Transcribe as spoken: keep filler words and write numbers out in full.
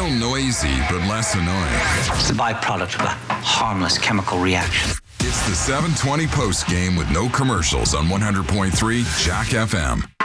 Still noisy, but less annoying. It's the byproduct of a harmless chemical reaction. It's the seven twenty post game with no commercials on one hundred point three Jack F M.